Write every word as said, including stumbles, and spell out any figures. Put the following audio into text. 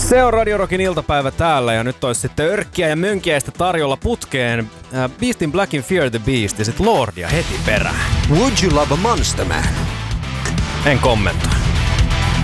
Se on Radio Rockin iltapäivä täällä ja nyt olisi sitten örkkiä ja mönkiäistä tarjolla putkeen. Äh, Beastin Black in Fear the Beast ja sit Lordia heti perään. Would you love a Monster Man? En kommentoi.